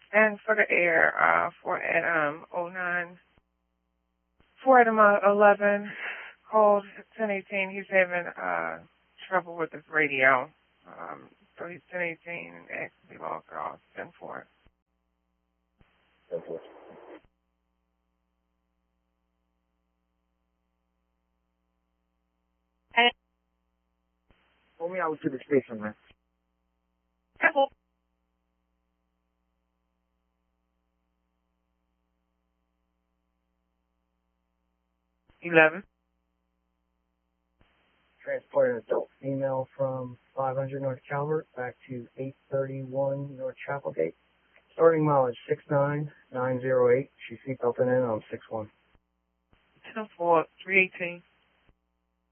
And for the air, for Adam 11, called 1018. He's having trouble with his radio. So he's 1018 and asked to be logged off. 10-4. 10-4. Pull me out to the station, man. 10-4. 11. Transporting an adult female from 500 North Calvert back to 831 North Chapelgate. Starting mileage 69908. She's seatbelted in on 61. 10-4, 318.